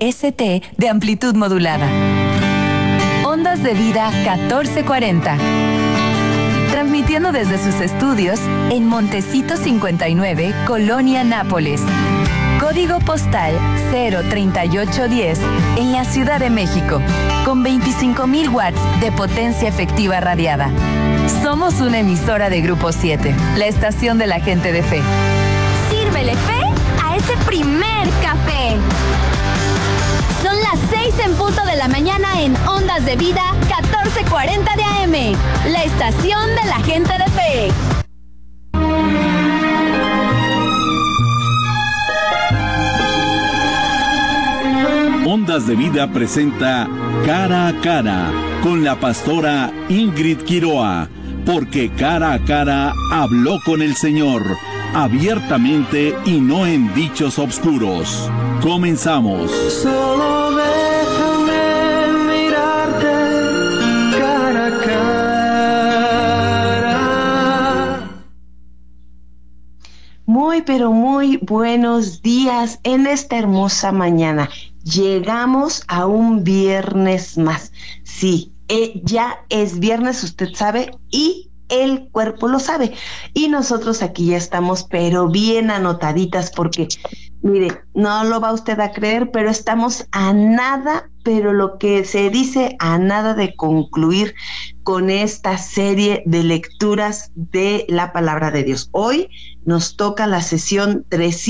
ST de amplitud modulada. Ondas de Vida 1440. Transmitiendo desde sus estudios en Montecito 59, Colonia Nápoles. Código postal 03810 en la Ciudad de México, con 25,000 watts de potencia efectiva radiada. Somos una emisora de Grupo 7, la estación de la gente de fe. Sírvele fe a ese primer café. Son las 6 en punto de la mañana en Ondas de Vida 1440 de AM, la estación de la gente de fe. Ondas de Vida presenta Cara a Cara con la pastora Ingrid Quiroa, porque cara a cara habló con el Señor, abiertamente y no en dichos obscuros. Comenzamos. Solo déjame mirarte cara a cara. Muy, pero muy buenos días en esta hermosa mañana. Llegamos a un viernes más. Sí, ya es viernes, usted sabe, y el cuerpo lo sabe. Y nosotros aquí ya estamos, pero bien anotaditas, porque, mire, no lo va usted a creer, pero estamos a nada, pero lo que se dice a nada de concluir con esta serie de lecturas de la palabra de Dios. Hoy nos toca la sesión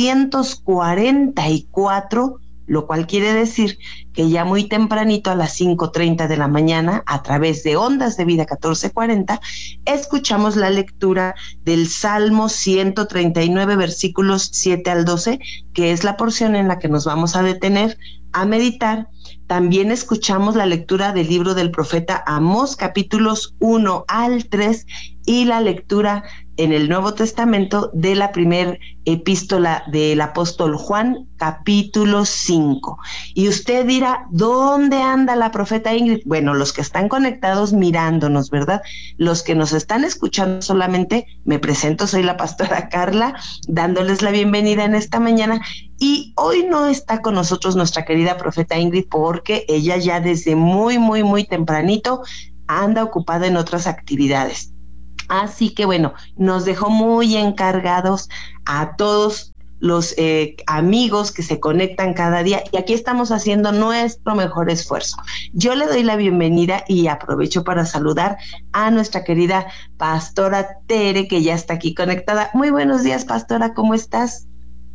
344, lo cual quiere decir que ya muy tempranito a las 5:30 de la mañana, a través de Ondas de Vida 1440, escuchamos la lectura del Salmo 139, versículos 7 al 12, que es la porción en la que nos vamos a detener a meditar. También escuchamos la lectura del libro del profeta Amós, capítulos 1 al 3, y la lectura en el Nuevo Testamento de la primera epístola del apóstol Juan, capítulo 5. Y usted dirá, ¿dónde anda la profeta Ingrid? Bueno, los que están conectados mirándonos, ¿verdad? Los que nos están escuchando solamente, me presento, soy la pastora Carla, dándoles la bienvenida en esta mañana. Y hoy no está con nosotros nuestra querida profeta Ingrid, porque ella ya desde muy, muy, muy tempranito anda ocupada en otras actividades. Así que bueno, nos dejó muy encargados a todos los amigos que se conectan cada día, y aquí estamos haciendo nuestro mejor esfuerzo. Yo le doy la bienvenida y aprovecho para saludar a nuestra querida pastora Tere, que ya está aquí conectada. Muy buenos días, pastora, ¿cómo estás?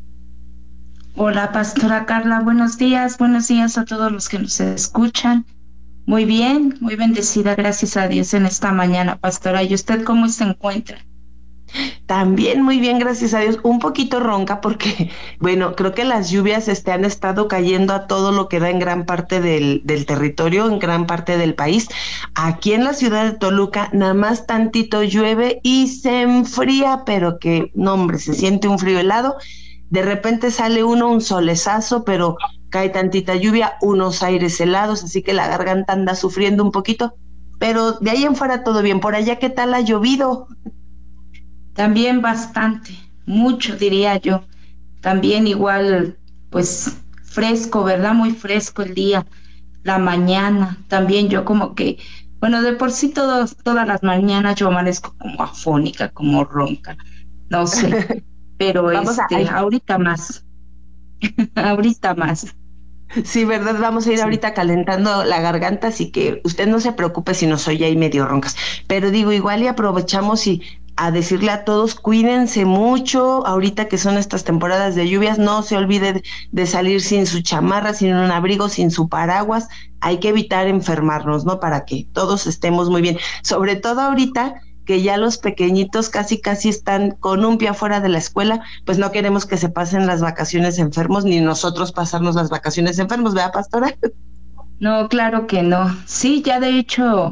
Hola, pastora Carla, buenos días a todos los que nos escuchan. Muy bien, muy bendecida, gracias a Dios en esta mañana, pastora. ¿Y usted cómo se encuentra? También muy bien, gracias a Dios. Un poquito ronca porque, bueno, creo que las lluvias han estado cayendo a todo lo que da en gran parte del territorio, en gran parte del país. Aquí en la ciudad de Toluca, nada más tantito llueve y se enfría, pero que, no hombre, se siente un frío helado. De repente sale un solezazo, pero cae tantita lluvia, unos aires helados, así que la garganta anda sufriendo un poquito, pero de ahí en fuera todo bien. Por allá, ¿qué tal ha llovido? También bastante, mucho diría yo. También igual, pues fresco, ¿verdad? Muy fresco el día, la mañana. También yo como que, bueno, de por sí todas las mañanas yo amanezco como afónica, como ronca, no sé, pero ahorita más. Ahorita más. Sí, ¿verdad? Vamos a ir ahorita calentando la garganta, así que usted no se preocupe si nos oye ahí medio roncas. Pero digo, igual y aprovechamos y a decirle a todos, cuídense mucho, ahorita que son estas temporadas de lluvias, no se olvide de salir sin su chamarra, sin un abrigo, sin su paraguas. Hay que evitar enfermarnos, ¿no? Para que todos estemos muy bien. Sobre todo ahorita que ya los pequeñitos casi están con un pie afuera de la escuela, pues no queremos que se pasen las vacaciones enfermos, ni nosotros pasarnos las vacaciones enfermos, ¿verdad, pastora? No, claro que no. Sí, ya de hecho,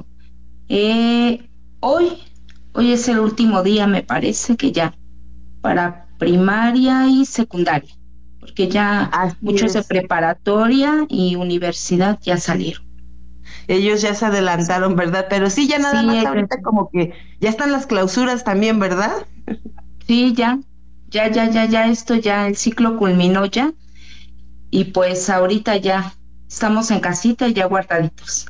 hoy es el último día, me parece, que ya para primaria y secundaria, porque ya Así muchos de es. Preparatoria y universidad ya salieron. Ellos ya se adelantaron, ¿verdad? Pero sí, ya nada más ahorita como que ya están las clausuras también, ¿verdad? Sí, ya, esto ya, el ciclo culminó ya. y pues ahorita ya estamos en casita y ya guardaditos.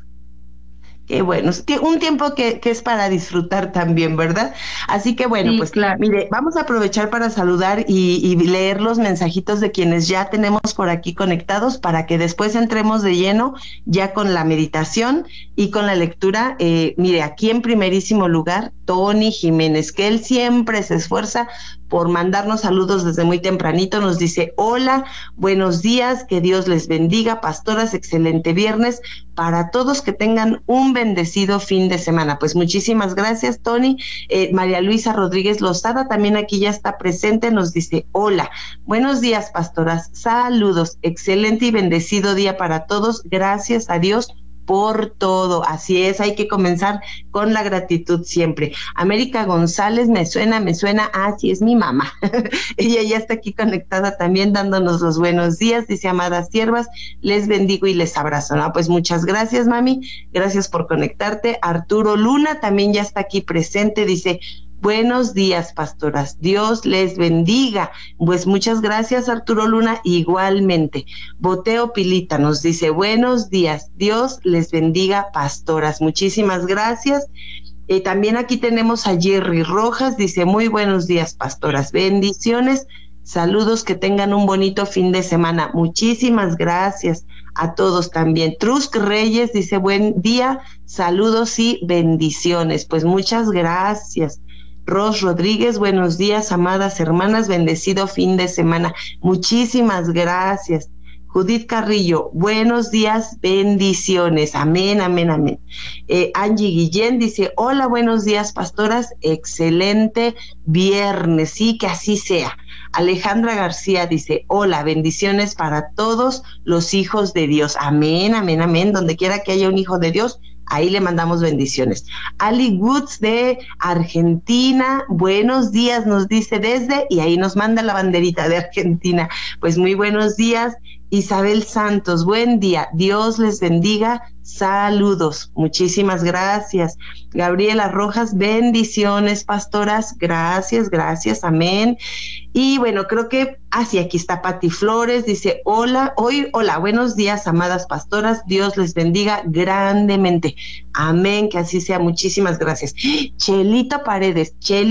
Qué bueno, un tiempo que es para disfrutar también, ¿verdad? Así que bueno, Sí, pues claro. mire, vamos a aprovechar para saludar y leer los mensajitos de quienes ya tenemos por aquí conectados para que después entremos de lleno ya con la meditación y con la lectura. Mire, aquí en primerísimo lugar, Tony Jiménez, que él siempre se esfuerza por mandarnos saludos desde muy tempranito, nos dice: hola, buenos días, que Dios les bendiga, pastoras, excelente viernes para todos, que tengan un bendecido fin de semana. Pues muchísimas gracias, Tony. María Luisa Rodríguez Lozada también aquí ya está presente, nos dice: hola, buenos días, pastoras, saludos, excelente y bendecido día para todos, gracias a Dios por todo. Así es, hay que comenzar con la gratitud siempre. América González, me suena, sí, es mi mamá. Ella ya está aquí conectada también dándonos los buenos días, dice: amadas siervas, les bendigo y les abrazo. No, pues muchas gracias, mami, gracias por conectarte. Arturo Luna también ya está aquí presente, dice: buenos días, pastoras, Dios les bendiga. Pues muchas gracias, Arturo Luna, igualmente. Boteo Pilita nos dice: buenos días, Dios les bendiga, pastoras. Muchísimas gracias. También aquí tenemos a Jerry Rojas, dice: muy buenos días, pastoras, bendiciones, saludos, que tengan un bonito fin de semana. Muchísimas gracias a todos también. Trusk Reyes dice: buen día, saludos y bendiciones. Pues muchas gracias. Ros Rodríguez, buenos días, amadas hermanas, bendecido fin de semana. Muchísimas gracias. Judith Carrillo, buenos días, bendiciones. Amén, amén, amén. Angie Guillén dice: hola, buenos días, pastoras, excelente viernes. Sí, que así sea. Alejandra García dice: hola, bendiciones para todos los hijos de Dios. Amén, amén, amén. Donde quiera que haya un hijo de Dios, ahí le mandamos bendiciones. Ali Woods de Argentina, buenos días, nos dice desde, y ahí nos manda la banderita de Argentina. Pues muy buenos días. Isabel Santos, buen día, Dios les bendiga, saludos, muchísimas gracias. Gabriela Rojas, bendiciones, pastoras, gracias, gracias, amén. Y bueno, creo que, sí, aquí está Pati Flores, dice: hola, hola, buenos días, amadas pastoras, Dios les bendiga grandemente, amén, que así sea, muchísimas gracias. Chelito Paredes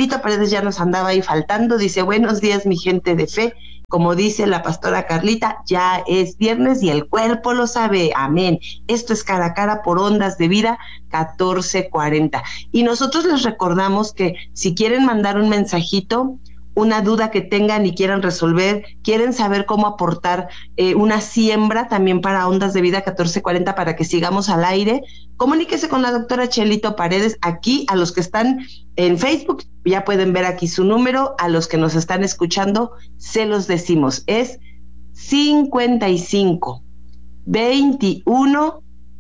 ya nos andaba ahí faltando, dice: buenos días, mi gente de fe. Como dice la pastora Carlita, ya es viernes y el cuerpo lo sabe, amén. Esto es Cara a Cara por Ondas de Vida 1440. Y nosotros les recordamos que si quieren mandar un mensajito, una duda que tengan y quieran resolver, quieren saber cómo aportar una siembra también para Ondas de Vida 1440 para que sigamos al aire, comuníquese con la doctora Chelito Paredes. Aquí, a los que están en Facebook, ya pueden ver aquí su número. A los que nos están escuchando, se los decimos, es 55 21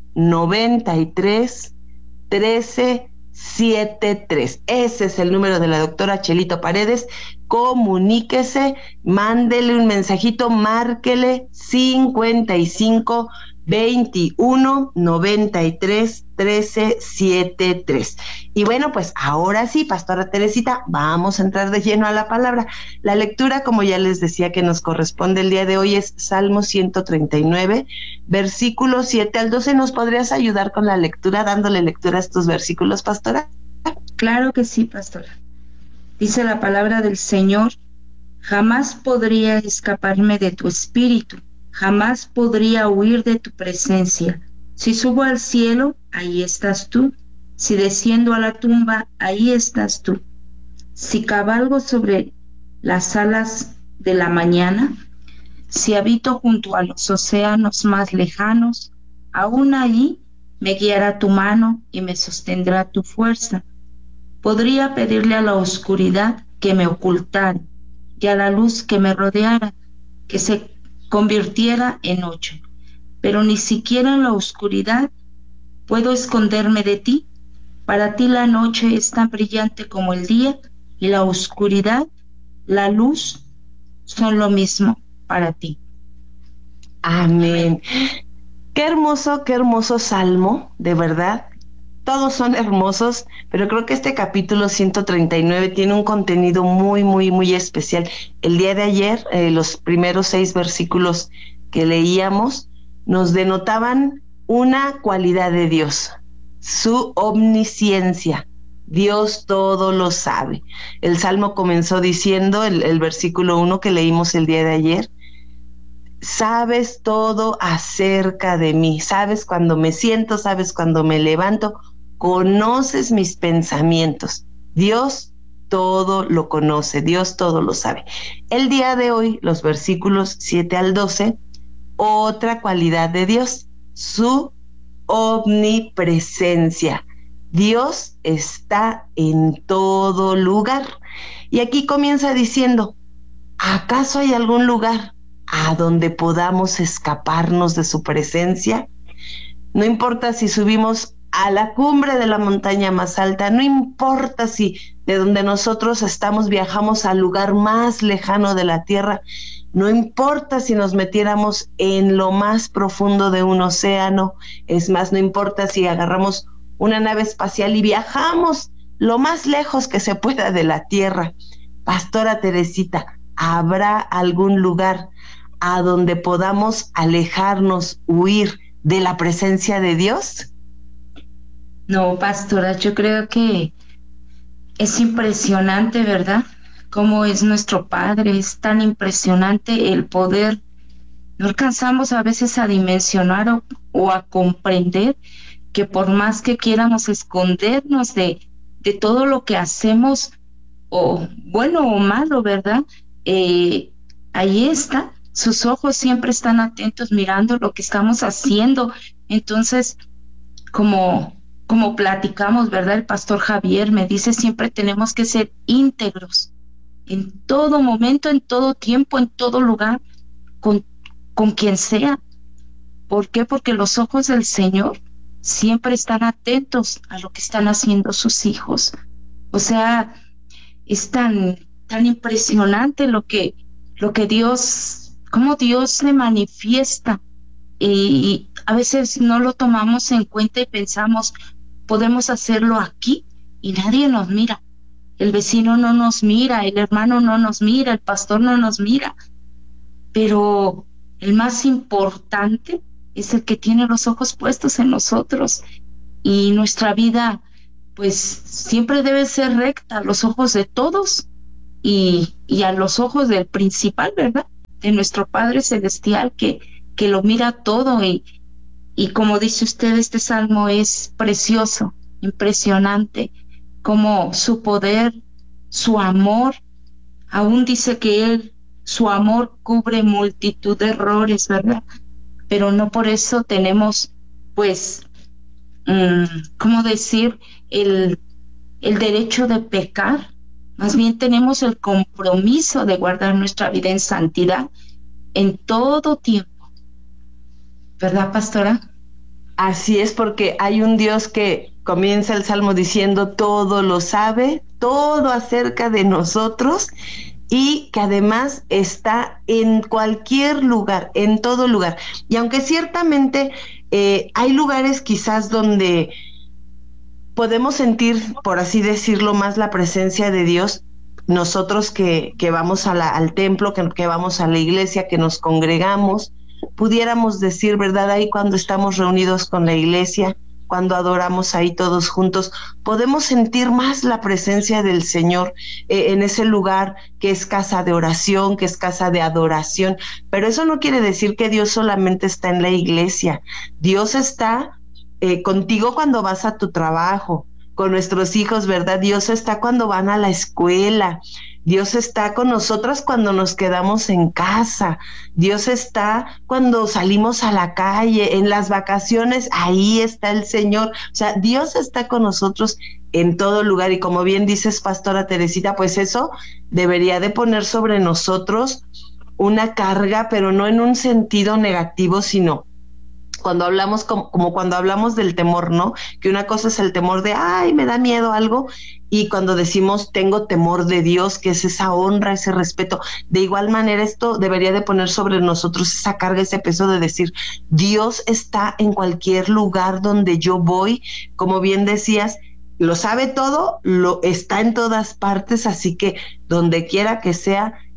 93 13 73. Ese es el número de la doctora Chelito Paredes. Comuníquese, mándele un mensajito, márquele 55 21 93 13 73. Y bueno, pues ahora sí, pastora Teresita, vamos a entrar de lleno a la palabra. La lectura, como ya les decía, que nos corresponde el día de hoy es Salmo 139, versículos 7 al 12. ¿Nos podrías ayudar con la lectura, dándole lectura a estos versículos, pastora? Claro que sí, pastora. Dice la palabra del Señor: jamás podría escaparme de tu espíritu, jamás podría huir de tu presencia. Si subo al cielo, ahí estás tú. Si desciendo a la tumba, ahí estás tú. Si cabalgo sobre las alas de la mañana, si habito junto a los océanos más lejanos, aún ahí me guiará tu mano y me sostendrá tu fuerza. Podría pedirle a la oscuridad que me ocultara y a la luz que me rodeara, que se convirtiera en noche. Pero ni siquiera en la oscuridad puedo esconderme de ti. Para ti la noche es tan brillante como el día, y la oscuridad, la luz, son lo mismo para ti. Amén. Qué hermoso salmo, de verdad. Todos son hermosos, pero creo que este capítulo 139 tiene un contenido muy, muy, muy especial. El día de ayer, los primeros 6 versículos que leíamos nos denotaban una cualidad de Dios, su omnisciencia. Dios todo lo sabe. El Salmo comenzó diciendo, el versículo 1 que leímos el día de ayer, sabes todo acerca de mí, sabes cuando me siento, sabes cuando me levanto, conoces mis pensamientos. Dios todo lo conoce, Dios todo lo sabe. El día de hoy, los versículos 7 al 12, otra cualidad de Dios, su omnipresencia. Dios está en todo lugar. Y aquí comienza diciendo, ¿acaso hay algún lugar a donde podamos escaparnos de su presencia? No importa si subimos a la cumbre de la montaña más alta, no importa si de donde nosotros estamos viajamos al lugar más lejano de la tierra, no importa si nos metiéramos en lo más profundo de un océano, es más, no importa si agarramos una nave espacial y viajamos lo más lejos que se pueda de la tierra. Pastora Teresita, ¿habrá algún lugar a donde podamos alejarnos, huir de la presencia de Dios? No, pastora, yo creo que es impresionante, ¿verdad? Cómo es nuestro Padre, es tan impresionante el poder. No alcanzamos a veces a dimensionar o a comprender que por más que quieramos escondernos de todo lo que hacemos, o bueno o malo, ¿verdad? Ahí está, sus ojos siempre están atentos mirando lo que estamos haciendo. Entonces, como platicamos, ¿verdad? El pastor Javier me dice, siempre tenemos que ser íntegros, en todo momento, en todo tiempo, en todo lugar, con quien sea. ¿Por qué? Porque los ojos del Señor siempre están atentos a lo que están haciendo sus hijos. O sea, es tan impresionante lo que Dios, cómo Dios se manifiesta, y a veces no lo tomamos en cuenta y pensamos, podemos hacerlo aquí y nadie nos mira. El vecino no nos mira, el hermano no nos mira, el pastor no nos mira. Pero el más importante es el que tiene los ojos puestos en nosotros. Y nuestra vida, pues, siempre debe ser recta a los ojos de todos y a los ojos del principal, ¿verdad? De nuestro Padre Celestial que lo mira todo. Y como dice usted, este salmo es precioso, impresionante, como su poder, su amor, aún dice que su amor cubre multitud de errores, ¿verdad? Pero no por eso tenemos, pues, ¿cómo decir? El derecho de pecar. Más bien tenemos el compromiso de guardar nuestra vida en santidad en todo tiempo. ¿Verdad, pastora? Así es, porque hay un Dios que comienza el Salmo diciendo todo lo sabe, todo acerca de nosotros, y que además está en cualquier lugar, en todo lugar. Y aunque ciertamente hay lugares quizás donde podemos sentir, por así decirlo, más la presencia de Dios, nosotros que vamos al templo, que vamos a la iglesia, que nos congregamos, pudiéramos decir, ¿verdad? Ahí cuando estamos reunidos con la iglesia, cuando adoramos ahí todos juntos, podemos sentir más la presencia del Señor en ese lugar que es casa de oración, que es casa de adoración. Pero eso no quiere decir que Dios solamente está en la iglesia. Dios está contigo cuando vas a tu trabajo, con nuestros hijos, ¿verdad? Dios está cuando van a la escuela. Dios está con nosotras cuando nos quedamos en casa. Dios está cuando salimos a la calle, en las vacaciones, ahí está el Señor. O sea, Dios está con nosotros en todo lugar. Y como bien dices, pastora Teresita, pues eso debería de poner sobre nosotros una carga, pero no en un sentido negativo, sino cuando hablamos como cuando hablamos del temor, ¿no? Que una cosa es el temor de, ay, me da miedo algo, y cuando decimos tengo temor de Dios, que es esa honra, ese respeto. De igual manera, esto debería de poner sobre nosotros esa carga, ese peso de decir, Dios está en cualquier lugar donde yo voy. Como bien decías, lo sabe todo, lo está en todas partes, así que donde quiera que sea,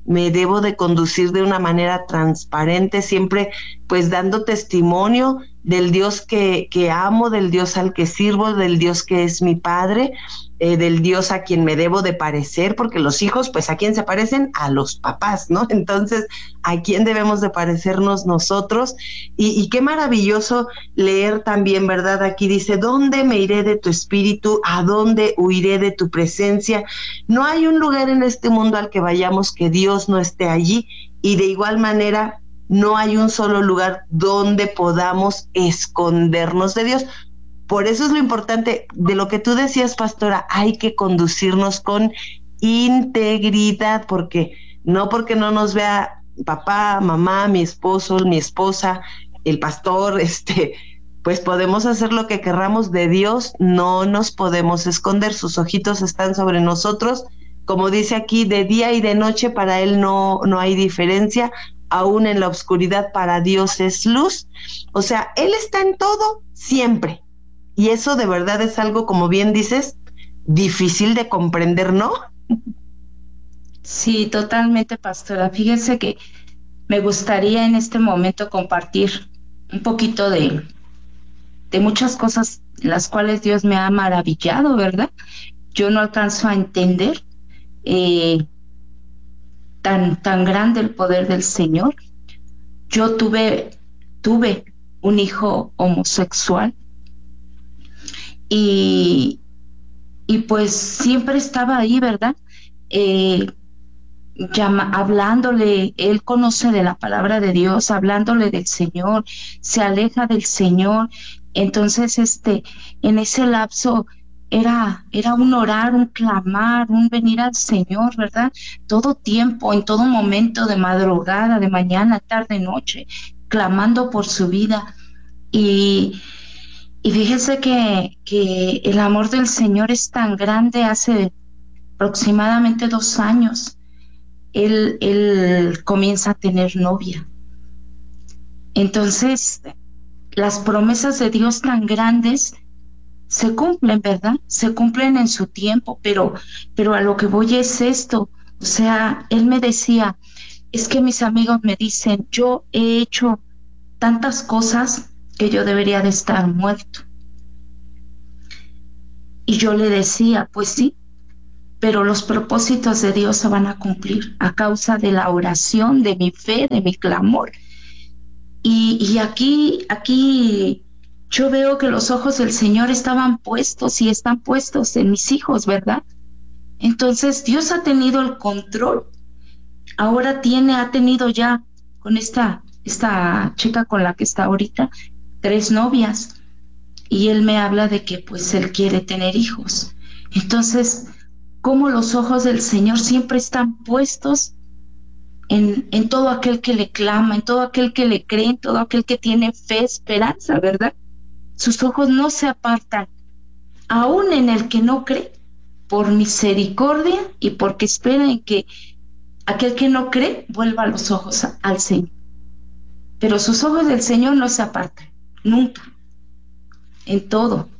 me debo de conducir de una manera transparente, siempre pues dando testimonio del Dios que amo, del Dios al que sirvo, del Dios que es mi Padre, del Dios a quien me debo de parecer, porque los hijos, pues, ¿a quién se parecen? A los papás, ¿no? Entonces, ¿a quién debemos de parecernos nosotros? Y qué maravilloso leer también, ¿verdad? Aquí dice, ¿dónde me iré de tu espíritu? ¿A dónde huiré de tu presencia? No hay un lugar en este mundo al que vayamos que Dios no esté allí, y de igual manera, no hay un solo lugar donde podamos escondernos de Dios. Por eso es lo importante de lo que tú decías, pastora, hay que conducirnos con integridad, porque no nos vea papá, mamá, mi esposo, mi esposa, el pastor, pues podemos hacer lo que querramos. De Dios no nos podemos esconder, sus ojitos están sobre nosotros, como dice aquí, de día y de noche para Él no hay diferencia, aún en la oscuridad para Dios es luz. O sea, Él está en todo, siempre. Y eso de verdad es algo, como bien dices, difícil de comprender, ¿no? Sí, totalmente, pastora. Fíjese que me gustaría en este momento compartir un poquito de muchas cosas en las cuales Dios me ha maravillado, ¿verdad? Yo no alcanzo a entender tan grande el poder del Señor. Yo tuve un hijo homosexual y pues siempre estaba ahí, ¿verdad? Hablándole, él conoce de la palabra de Dios, hablándole del Señor, se aleja del Señor. Entonces, en ese lapso era un orar, un clamar, un venir al Señor, ¿verdad? Todo tiempo, en todo momento, de madrugada, de mañana, tarde, noche, clamando por su vida. Y fíjese que el amor del Señor es tan grande. Hace aproximadamente 2 años, él comienza a tener novia. Entonces, las promesas de Dios tan grandes se cumplen, ¿verdad? Se cumplen en su tiempo, pero a lo que voy es esto. O sea, él me decía, es que mis amigos me dicen, yo he hecho tantas cosas que yo debería de estar muerto. Y yo le decía, pues sí, pero los propósitos de Dios se van a cumplir a causa de la oración, de mi fe, de mi clamor. Y aquí yo veo que los ojos del Señor estaban puestos y están puestos en mis hijos, ¿verdad? Entonces Dios ha tenido el control. Ahora ha tenido ya con esta chica con la que está ahorita 3 novias, y él me habla de que pues él quiere tener hijos. Entonces, cómo los ojos del Señor siempre están puestos en todo aquel que le clama, en todo aquel que le cree, en todo aquel que tiene fe, esperanza, ¿verdad? Sus ojos no se apartan, aún en el que no cree, por misericordia y porque espera en que aquel que no cree vuelva los ojos al Señor. Pero sus ojos del Señor no se apartan, nunca, en todo.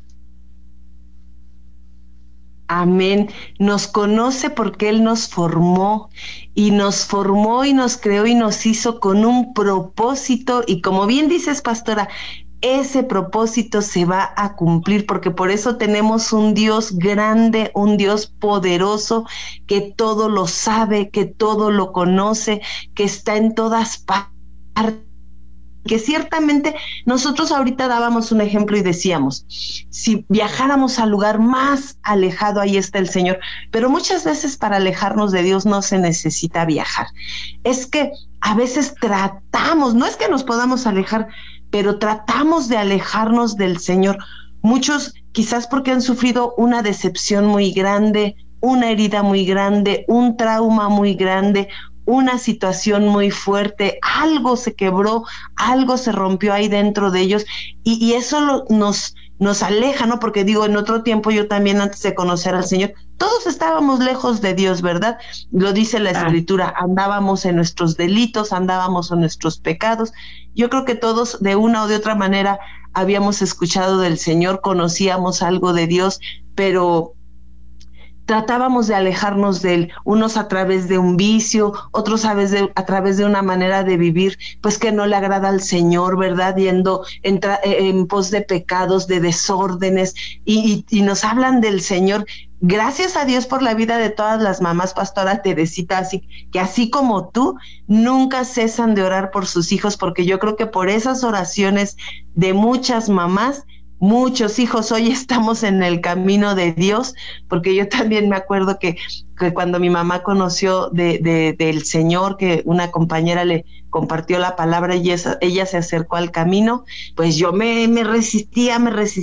Amén. Nos conoce porque Él nos formó y nos creó y nos hizo con un propósito, y como bien dices, pastora, ese propósito se va a cumplir, porque por eso tenemos un Dios grande, un Dios poderoso, que todo lo sabe, que todo lo conoce, que está en todas partes, que ciertamente nosotros ahorita dábamos un ejemplo y decíamos, si viajáramos al lugar más alejado, ahí está el Señor, pero muchas veces para alejarnos de Dios no se necesita viajar. Es que a veces tratamos, no es que nos podamos alejar, pero tratamos de alejarnos del Señor. Muchos quizás porque han sufrido una decepción muy grande, una herida muy grande, un trauma muy grande, una situación muy fuerte, algo se quebró, algo se rompió ahí dentro de ellos, y eso nos aleja, ¿no? Porque digo, en otro tiempo yo también, antes de conocer al Señor, todos estábamos lejos de Dios, ¿verdad? Lo dice la Escritura, andábamos en nuestros delitos, andábamos en nuestros pecados. Yo creo que todos de una o de otra manera habíamos escuchado del Señor, conocíamos algo de Dios, pero tratábamos de alejarnos de él, unos a través de un vicio, otros a través de una manera de vivir, pues que no le agrada al Señor, ¿verdad? Yendo en pos de pecados, de desórdenes, y nos hablan del Señor. Gracias a Dios por la vida de todas las mamás, Pastora Teresita, así como tú, nunca cesan de orar por sus hijos, porque yo creo que por esas oraciones de muchas mamás, muchos hijos hoy estamos en el camino de Dios, porque yo también me acuerdo que cuando mi mamá conoció del Señor, que una compañera le compartió la palabra y ella se acercó al camino, pues yo me resistía,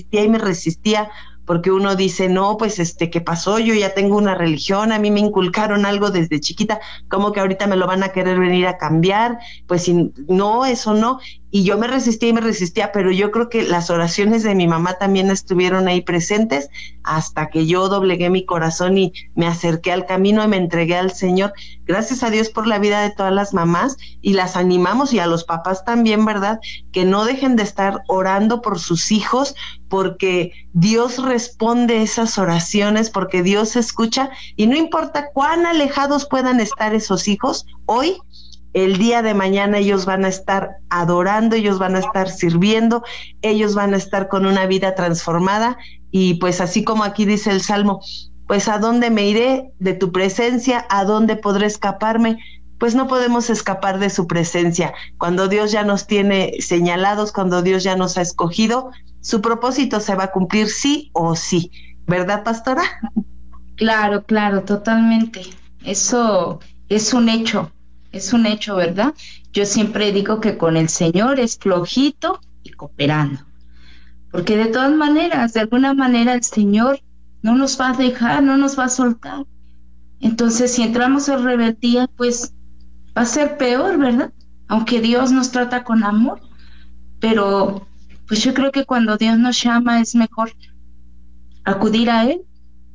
porque uno dice, no, pues ¿qué pasó? Yo ya tengo una religión, a mí me inculcaron algo desde chiquita, ¿cómo que ahorita me lo van a querer venir a cambiar? Pues no, eso no. Y yo me resistía, pero yo creo que las oraciones de mi mamá también estuvieron ahí presentes hasta que yo doblegué mi corazón y me acerqué al camino y me entregué al Señor. Gracias a Dios por la vida de todas las mamás, y las animamos, y a los papás también, ¿verdad? Que no dejen de estar orando por sus hijos, porque Dios responde esas oraciones, porque Dios escucha, y no importa cuán alejados puedan estar esos hijos, hoy, el día de mañana ellos van a estar adorando, ellos van a estar sirviendo, ellos van a estar con una vida transformada, y pues así como aquí dice el Salmo, pues ¿a dónde me iré de tu presencia? ¿A dónde podré escaparme? Pues no podemos escapar de su presencia. Cuando Dios ya nos tiene señalados, cuando Dios ya nos ha escogido, su propósito se va a cumplir sí o sí. ¿Verdad, Pastora? Claro, totalmente. Eso es un hecho, ¿verdad? Yo siempre digo que con el Señor es flojito y cooperando, porque de todas maneras, de alguna manera el Señor no nos va a dejar, no nos va a soltar. Entonces, si entramos en rebeldía, pues va a ser peor, ¿verdad? Aunque Dios nos trata con amor, pero pues yo creo que cuando Dios nos llama es mejor acudir a Él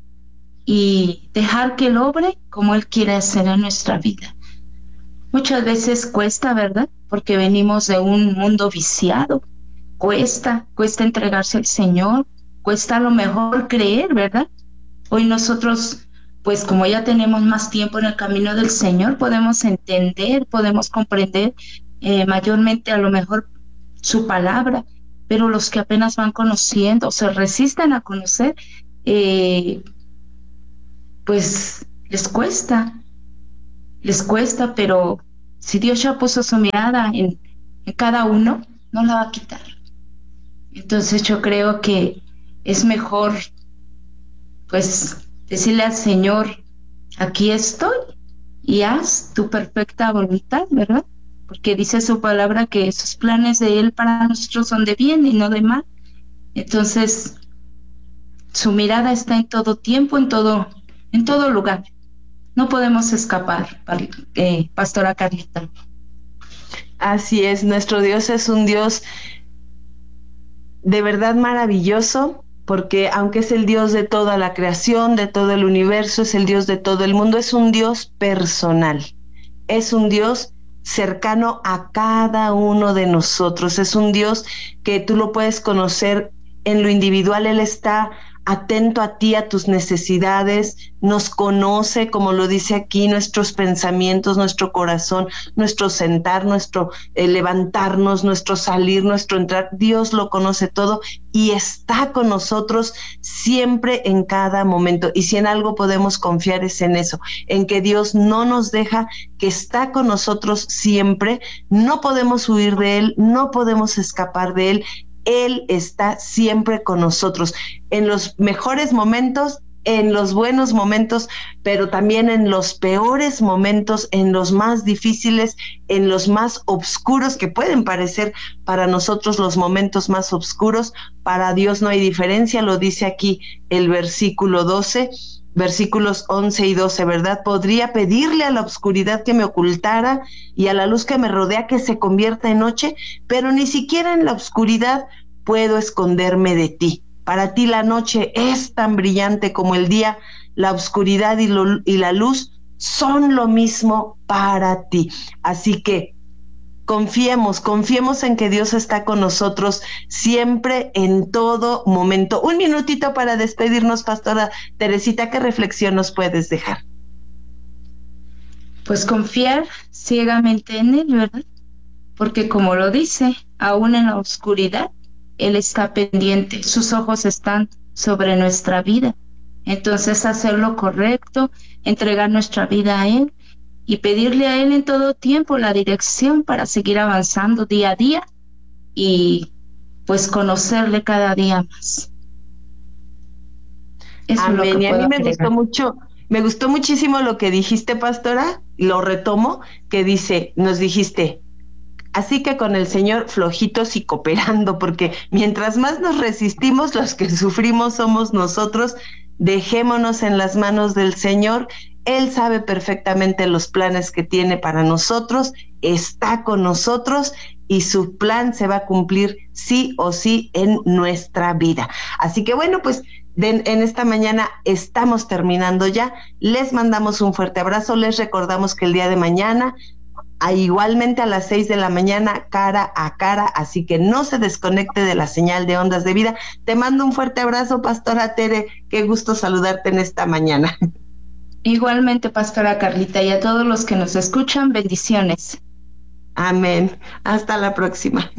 y dejar que Él obre como Él quiere hacer en nuestra vida. Muchas veces cuesta, ¿verdad? Porque venimos de un mundo viciado. Cuesta entregarse al Señor, cuesta a lo mejor creer, ¿verdad? Hoy nosotros, pues como ya tenemos más tiempo en el camino del Señor, podemos entender, podemos comprender mayormente a lo mejor su palabra, pero los que apenas van conociendo, se resisten a conocer, pues les cuesta, pero si Dios ya puso su mirada en cada uno, no la va a quitar. Entonces yo creo que es mejor, pues, decirle al Señor, aquí estoy y haz tu perfecta voluntad, ¿verdad? Porque dice su palabra que esos planes de Él para nosotros son de bien y no de mal. Entonces, su mirada está en todo tiempo, en todo lugar. No podemos escapar, Pastora Carlita. Así es, nuestro Dios es un Dios de verdad maravilloso, porque aunque es el Dios de toda la creación, de todo el universo, es el Dios de todo el mundo, es un Dios personal, es un Dios cercano a cada uno de nosotros, es un Dios que tú lo puedes conocer en lo individual. Él está atento a ti, a tus necesidades, nos conoce, como lo dice aquí, nuestros pensamientos, nuestro corazón, nuestro sentar, nuestro levantarnos, nuestro salir, nuestro entrar. Dios lo conoce todo y está con nosotros siempre, en cada momento. Y si en algo podemos confiar es en eso, en que Dios no nos deja, que está con nosotros siempre. No podemos huir de Él, no podemos escapar de Él. Él está siempre con nosotros, en los mejores momentos, en los buenos momentos, pero también en los peores momentos, en los más difíciles, en los más oscuros, que pueden parecer para nosotros los momentos más oscuros. Para Dios no hay diferencia, lo dice aquí el versículo 12, versículos 11 y 12, ¿verdad? Podría pedirle a la oscuridad que me ocultara y a la luz que me rodea que se convierta en noche, pero ni siquiera en la oscuridad puedo esconderme de ti. Para ti la noche es tan brillante como el día, la oscuridad y la luz son lo mismo para ti. Así que confiemos en que Dios está con nosotros siempre, en todo momento. Un minutito para despedirnos, Pastora Teresita, ¿qué reflexión nos puedes dejar? Pues confiar ciegamente en Él, ¿verdad? Porque como lo dice, aún en la oscuridad, Él está pendiente, sus ojos están sobre nuestra vida. Entonces hacer lo correcto, entregar nuestra vida a Él y pedirle a Él en todo tiempo la dirección para seguir avanzando día a día y pues conocerle cada día más. Eso Amén. Es lo que y a mí puedo me gustó muchísimo lo que dijiste, Pastora, lo retomo, que nos dijiste, así que con el Señor flojitos y cooperando, porque mientras más nos resistimos, los que sufrimos somos nosotros. Dejémonos en las manos del Señor. Él sabe perfectamente los planes que tiene para nosotros, está con nosotros y su plan se va a cumplir sí o sí en nuestra vida. Así que bueno, pues en esta mañana estamos terminando ya. Les mandamos un fuerte abrazo. Les recordamos que el día de mañana, igualmente a las 6 de la mañana, cara a cara, así que no se desconecte de la señal de Ondas de Vida. Te mando un fuerte abrazo, Pastora Tere, qué gusto saludarte en esta mañana. Igualmente, Pastora Carlita, y a todos los que nos escuchan, bendiciones. Amén. Hasta la próxima.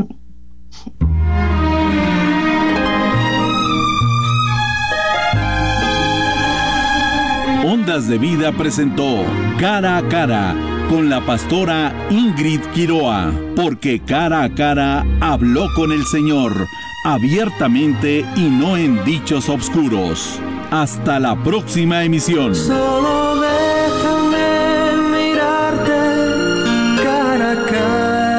Ondas de Vida presentó Cara a Cara con la pastora Ingrid Quiroa, porque cara a cara habló con el Señor, abiertamente y no en dichos obscuros. Hasta la próxima emisión. Solo déjame mirarte cara a cara.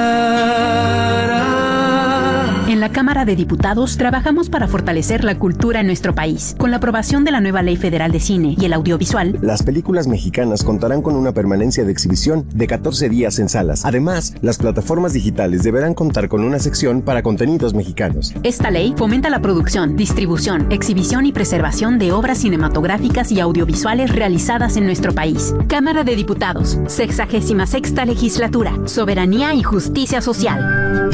En la Cámara de Diputados trabajamos para fortalecer la cultura en nuestro país. Con la aprobación de la nueva Ley Federal de Cine y el Audiovisual, las películas mexicanas contarán con una permanencia de exhibición de 14 días en salas. Además, las plataformas digitales deberán contar con una sección para contenidos mexicanos. Esta ley fomenta la producción, distribución, exhibición y preservación de obras cinematográficas y audiovisuales realizadas en nuestro país. Cámara de Diputados, 66ª Legislatura, Soberanía y Justicia Social.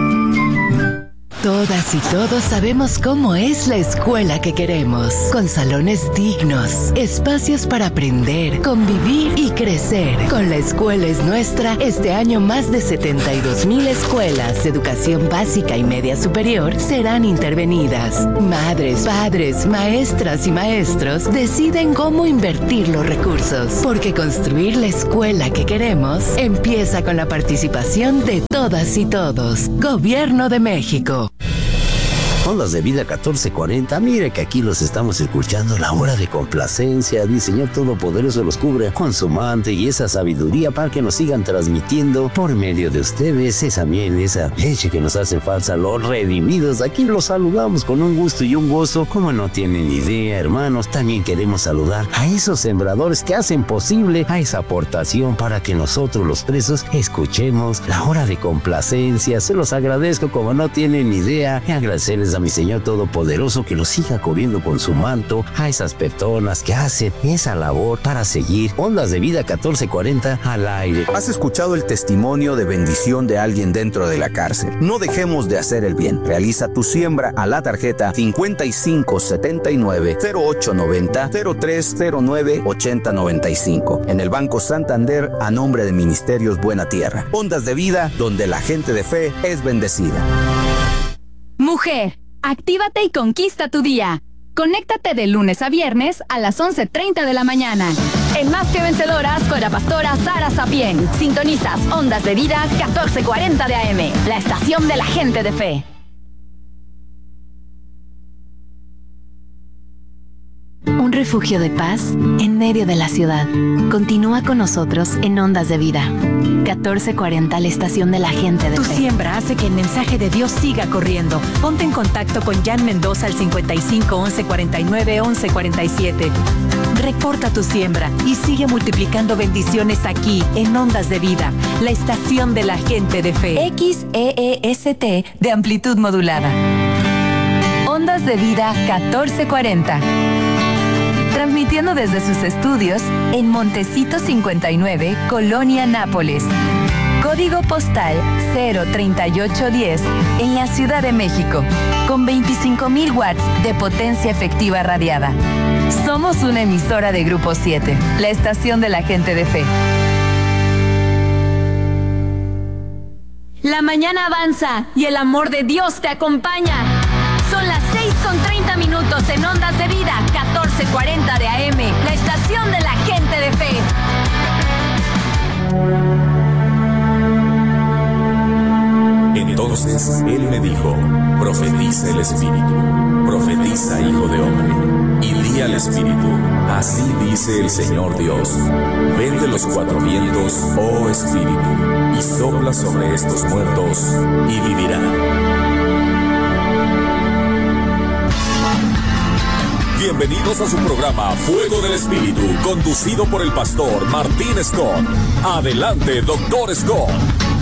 Todas y todos sabemos cómo es la escuela que queremos, con salones dignos, espacios para aprender, convivir y crecer. Con La Escuela es Nuestra, este año más de 72,000 escuelas de educación básica y media superior serán intervenidas. Madres, padres, maestras y maestros deciden cómo invertir los recursos, porque construir la escuela que queremos empieza con la participación de todas y todos. Gobierno de México. Ondas de Vida 1440, mire que aquí los estamos escuchando, la hora de complacencia. Dice Señor Todopoderoso los cubre con su manto y esa sabiduría para que nos sigan transmitiendo por medio de ustedes esa miel, esa leche que nos hace falta, los redimidos. Aquí los saludamos con un gusto y un gozo, como no tienen idea, hermanos. También queremos saludar a esos sembradores que hacen posible a esa aportación para que nosotros los presos escuchemos la hora de complacencia. Se los agradezco como no tienen idea, y agradecerles a mi Señor Todopoderoso que los siga cubriendo con su manto a esas personas que hacen esa labor para seguir Ondas de Vida 1440 al aire. ¿Has escuchado el testimonio de bendición de alguien dentro de la cárcel? No dejemos de hacer el bien. Realiza tu siembra a la tarjeta 5579-0890-0309-8095 en el Banco Santander a nombre de Ministerios Buena Tierra. Ondas de Vida, donde la gente de fe es bendecida. Mujer, actívate y conquista tu día. Conéctate de lunes a viernes a las 11:30 de la mañana. En Más que Vencedoras con la pastora Sara Sapien. Sintonizas Ondas de Vida 1440 de AM, la estación de la gente de fe. Un refugio de paz en medio de la ciudad. Continúa con nosotros en Ondas de Vida. 1440, la estación de la gente de fe. Tu siembra hace que el mensaje de Dios siga corriendo. Ponte en contacto con Jan Mendoza al 55 11 49 11 47. Reporta tu siembra y sigue multiplicando bendiciones aquí en Ondas de Vida, la estación de la gente de fe. XEEST de amplitud modulada. Ondas de Vida 1440. Transmitiendo desde sus estudios en Montecito 59, Colonia Nápoles. Código postal 03810 en la Ciudad de México, con 25,000 watts de potencia efectiva radiada. Somos una emisora de Grupo 7, la estación de la gente de fe. La mañana avanza y el amor de Dios te acompaña. Son las 6:30 en Ondas de Vida, 1440 de AM, la estación de la gente de fe. Entonces él me dijo: profetiza el Espíritu, profetiza, hijo de hombre, y di al Espíritu: así dice el Señor Dios, ven de los cuatro vientos, oh Espíritu, y sopla sobre estos muertos, y vivirán. Bienvenidos a su programa Fuego del Espíritu, conducido por el pastor Martín Scott. Adelante, Doctor Scott.